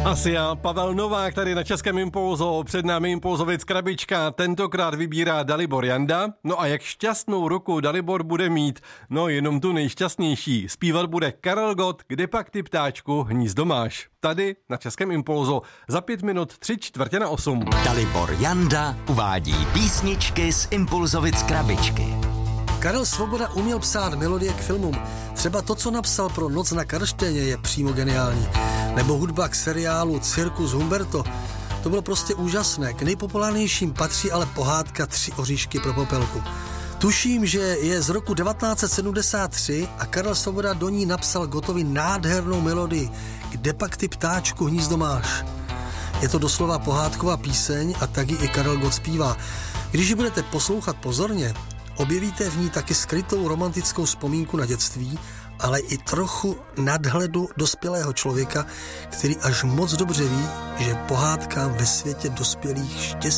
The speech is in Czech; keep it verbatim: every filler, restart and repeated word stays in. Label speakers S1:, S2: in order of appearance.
S1: Asi já, Pavel Novák, tady na Českém Impulzu, před námi Impulzovic krabička, tentokrát vybírá Dalibor Janda. No a jak šťastnou ruku Dalibor bude mít? No jenom tu nejšťastnější. Zpívat bude Karel Gott, Kde pak ty ptáčku hnízdo máš? Tady na Českém Impulzu za pět minut tři čtvrtě na osm.
S2: Dalibor Janda uvádí písničky z Impulzovic krabičky.
S3: Karel Svoboda uměl psát melodie k filmům. Třeba to, co napsal pro Noc na Karlštejně, je přímo geniální. Nebo hudba k seriálu Cirkus Humberto. To bylo prostě úžasné. K nejpopulárnějším patří ale pohádka Tři oříšky pro Popelku. Tuším, že je z roku devatenáct set sedmdesát tři a Karel Svoboda do ní napsal Gottovi nádhernou melodii Kde pak ty ptáčku hnízdo máš. Je to doslova pohádková píseň a tak ji i Karel Gott zpívá. Když ji budete poslouchat pozorně, objevíte v ní taky skrytou romantickou vzpomínku na dětství, ale i trochu nadhledu dospělého člověka, který až moc dobře ví, že pohádkám ve světě dospělých štěstí